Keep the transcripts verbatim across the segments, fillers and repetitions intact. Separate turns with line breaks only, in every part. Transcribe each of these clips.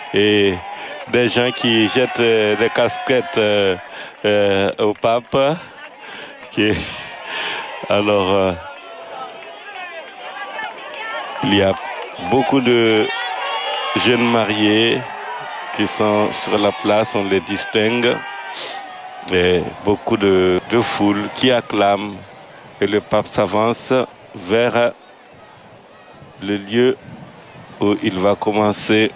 et des gens qui jettent euh, des casquettes euh, euh, au pape. Qui... Alors, euh, il y a beaucoup de jeunes mariés qui sont sur la place, on les distingue, et beaucoup de, de foule qui acclament, et le pape s'avance vers le lieu où il va commencer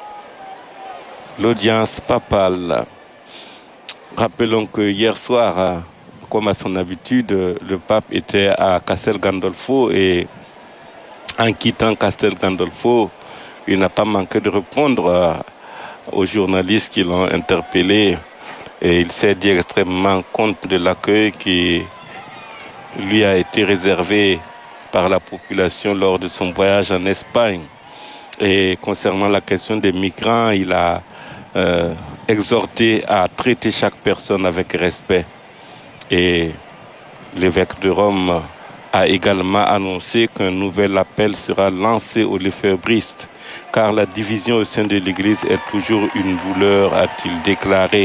l'audience papale. Rappelons que hier soir, comme à son habitude, le pape était à Castel Gandolfo et en quittant Castel Gandolfo, il n'a pas manqué de répondre aux journalistes qui l'ont interpellé et il s'est dit extrêmement compte de l'accueil qui lui a été réservé par la population lors de son voyage en Espagne. Et concernant la question des migrants, il a euh, exhorté à traiter chaque personne avec respect. Et l'évêque de Rome a également annoncé qu'un nouvel appel sera lancé aux lefébristes, car la division au sein de l'Église est toujours une douleur, a-t-il déclaré.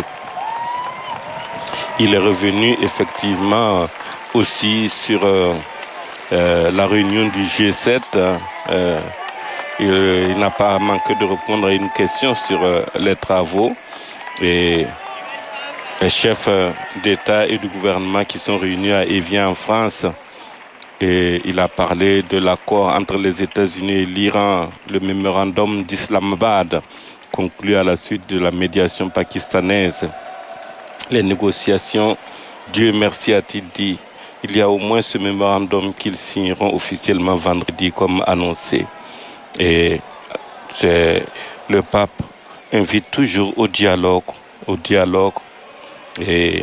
Il est revenu effectivement aussi sur euh, euh, la réunion du G sept. Euh, il il n'a pas manqué de répondre à une question sur euh, les travaux. Et les chefs d'État et du gouvernement qui sont réunis à Évian en France. Et il a parlé de l'accord entre les États-Unis et l'Iran, le mémorandum d'Islamabad, conclu à la suite de la médiation pakistanaise. Les négociations, Dieu merci a-t-il dit, il y a au moins ce mémorandum qu'ils signeront officiellement vendredi comme annoncé. Et c'est, le pape invite toujours au dialogue, au dialogue. Et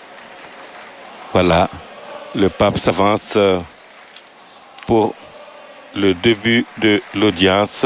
voilà, le pape s'avance pour le début de l'audience.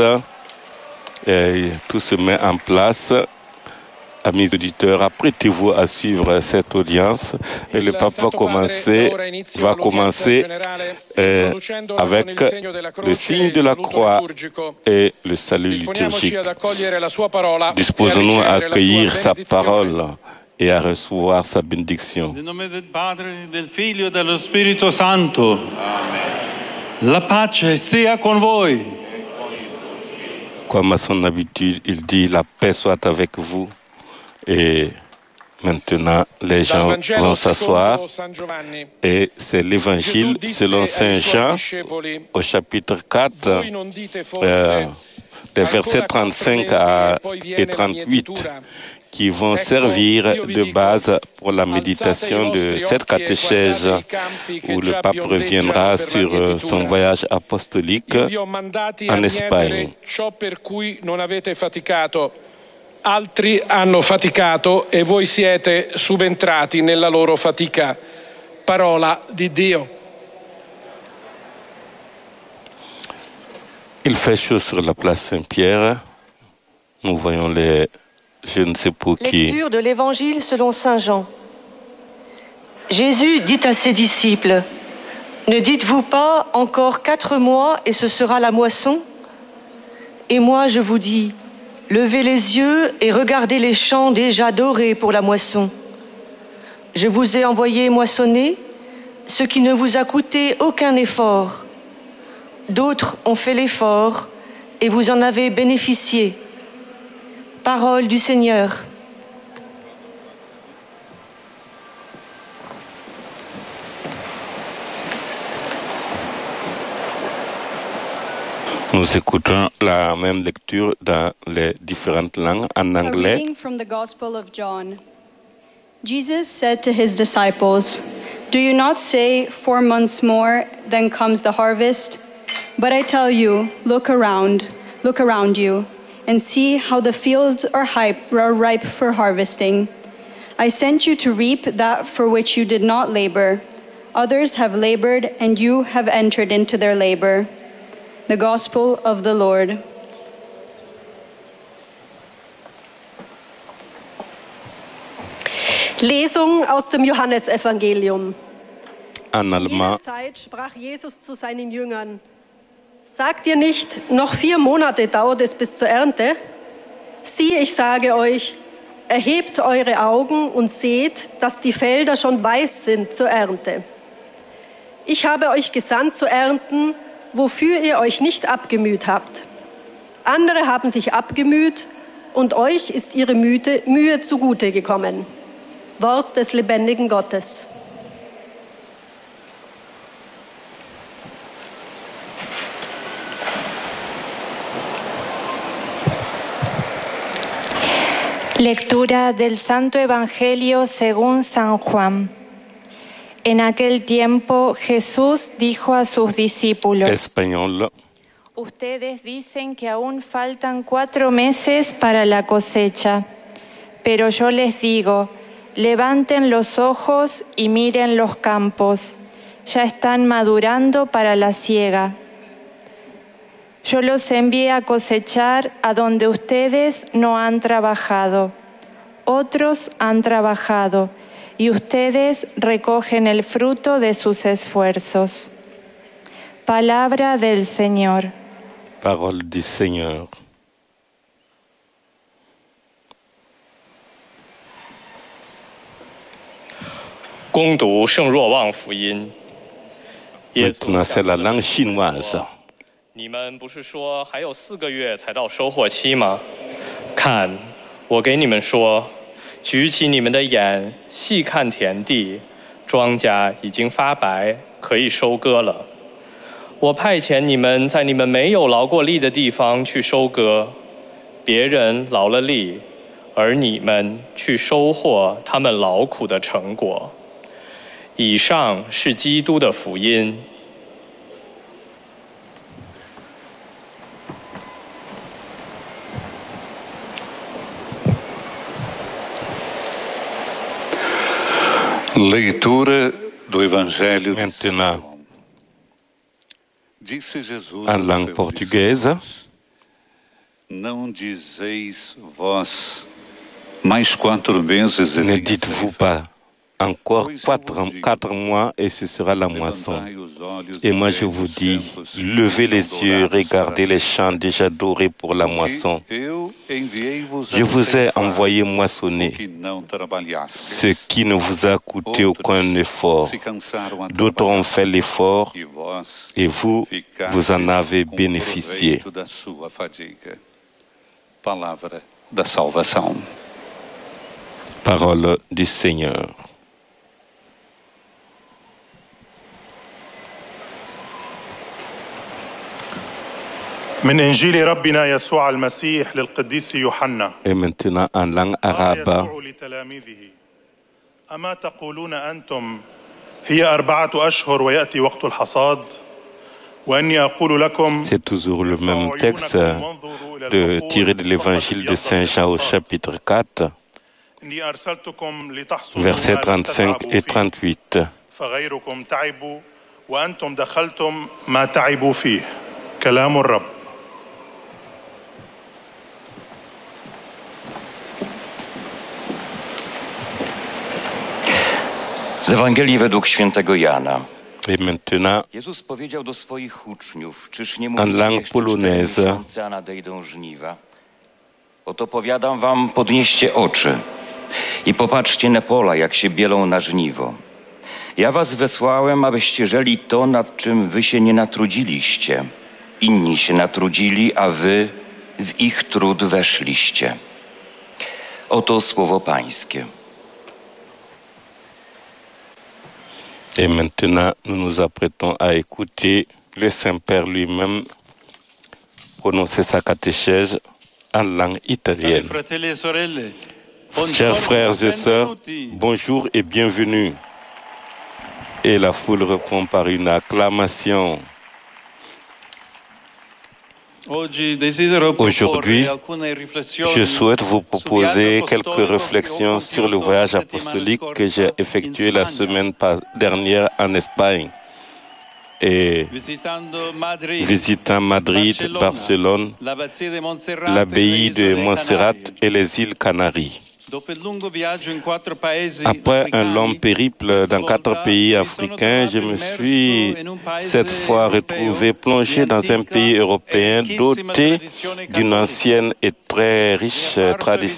Tout se met en place. Amis auditeurs, apprêtez-vous à suivre cette audience. Et le pape va commencer, va commencer euh, avec le signe de la croix et le salut liturgique. Disposons-nous à accueillir sa parole et à recevoir sa bénédiction.
Nel nome del Padre, del Figlio e dello Spirito Santo. Amen. La pace sia con voi.
Comme à son habitude, il dit la paix soit avec vous. Et maintenant, les gens vont s'asseoir. Et c'est l'évangile selon Saint Jean au chapitre quatre, euh, des versets trente-cinq et trente-huit. Qui vont servir de base pour la méditation de cette catéchèse où le pape reviendra sur son voyage apostolique en Espagne.
Altri hanno faticato e voi siete subentrati nella loro fatica. Parola di Dio.
Il fait chaud sur la place Saint-Pierre. Nous voyons les Je ne sais pour qui.
Lecture de l'Évangile selon Saint Jean. Jésus dit à ses disciples, « Ne dites-vous pas encore quatre mois et ce sera la moisson ? Et moi je vous dis, levez les yeux et regardez les champs déjà dorés pour la moisson. Je vous ai envoyé moissonner ce qui ne vous a coûté aucun effort. D'autres ont fait l'effort et vous en avez bénéficié. » Parole du Seigneur.
Nous écoutons la même lecture dans les différentes langues en anglais.
A reading from the Gospel of John. Jesus said to his disciples, "Do you not say, four months more, then comes the harvest? But I tell you, look around, look around you, and see how the fields are, hype, are ripe for harvesting. I sent you to reap that for which you did not labor. Others have labored, and you have entered into their labor." The Gospel of the Lord.
Lesung aus dem Johannesevangelium.
En allemand.
In jener Zeit sprach Jesus zu seinen Jüngern: Sagt ihr nicht, noch vier Monate dauert es bis zur Ernte? Sieh, ich sage euch, erhebt eure Augen und seht, dass die Felder schon weiß sind zur Ernte. Ich habe euch gesandt zu ernten, wofür ihr euch nicht abgemüht habt. Andere haben sich abgemüht und euch ist ihre Mühe, Mühe zugute gekommen. Wort des lebendigen Gottes.
Lectura del Santo Evangelio según San Juan. En aquel tiempo Jesús dijo a sus discípulos:
Espagnol.
Ustedes dicen que aún faltan cuatro meses para la cosecha, pero yo les digo, levanten los ojos y miren los campos, ya están madurando para la siega. Yo los envié a cosechar a donde ustedes no han trabajado. Otros han trabajado y ustedes recogen el fruto de sus esfuerzos. Palabra del Señor.
Parole du Seigneur. Maintenant, c'est la langue chinoise.
你们不是说还有四个月才到收获期吗？看，我给你们说，举起你们的眼，细看田地，庄稼已经发白，可以收割了。我派遣你们在你们没有劳过力的地方去收割，别人劳了力，而你们去收获他们劳苦的成果。以上是基督的福音。
Leitura do Evangelho de São
Maintenant,
João. Disse Jesus
en
aos
langue
seus
portugaise,
discípulos, não dizeis vós mais quatro meses e
ne
vem a
dites-vous
ceifa?
pas encore quatre, quatre mois et ce sera la moisson. Et moi je vous dis, levez les yeux, regardez les champs déjà dorés pour la moisson. Je vous ai envoyé moissonner ce qui ne vous a coûté aucun effort. D'autres ont fait l'effort et vous, vous en avez bénéficié. Parole du Seigneur.
من إنجيل ربنا يسوع المسيح للقديس يوحنا.
Et maintenant en langue arabe.
يسوع لتلاميذه: أما تقولون أنتم هي أربعة أشهر ويأتي وقت الحصاد وإني أقول لكم.
C'est toujours le même texte de, tiré de l'évangile de Saint Jean au chapitre quatre, versets trente-cinq et trente-huit.
فغيركم تعبوا وأنتم دخلتم ما تعبوا فيه. كلام الرب.
Z Ewangelii według świętego Jana.
Et maintenant,
Jezus powiedział do swoich uczniów: czyż nie
en
mówicie
langue
jeszcze cztery
polonaise,
miesiące, a nadejdą żniwa? Oto powiadam wam, podnieście oczy i popatrzcie na pola, jak się bielą na żniwo. Ja was wysłałem, abyście żeli to, nad czym wy się nie natrudziliście. Inni się natrudzili, a wy w ich trud weszliście. Oto słowo Pańskie.
et maintenant nous nous apprêtons à écouter le Saint-Père lui-même prononcer sa catéchèse en langue italienne. Chers frères et sœurs, bonjour et bienvenue. Et la foule répond par une acclamation. Aujourd'hui, je souhaite vous proposer quelques réflexions sur le voyage apostolique que j'ai effectué la semaine dernière en Espagne. Et visitant Madrid, Barcelone, l'abbaye de Montserrat et les îles Canaries. Après un long périple dans quatre pays africains, je me suis cette fois retrouvé plongé dans un pays européen doté d'une ancienne et très riche tradition